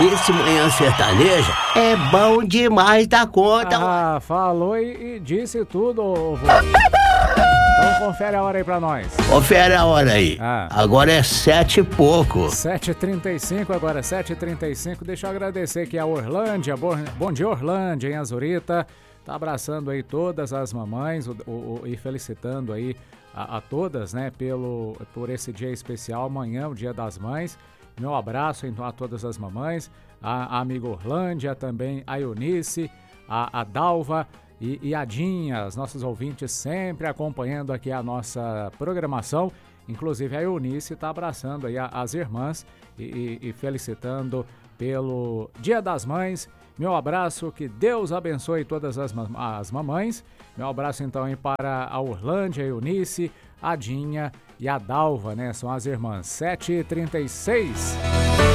Esse Manhã Sertaneja é bom demais da conta. Ah, falou e disse tudo, ô vô. Então confere a hora aí pra nós. Confere a hora aí. Ah. Agora é 7 e pouco. 7h35, agora 7h35. Deixa eu agradecer aqui a Orlândia. Bom dia, Orlândia, em Azurita. Tá abraçando aí todas as mamães e felicitando aí a todas, né, por esse dia especial, amanhã, o Dia das Mães. Meu abraço então a todas as mamães, a amiga Orlândia, também a Eunice, a Dalva e a Dinha, os nossos ouvintes sempre acompanhando aqui a nossa programação. Inclusive a Eunice está abraçando aí as irmãs e felicitando pelo Dia das Mães. Meu abraço, que Deus abençoe todas as mamães. Meu abraço então aí para a Orlândia, a Eunice, a Dinha e a Dalva, né? São as irmãs. 7h36.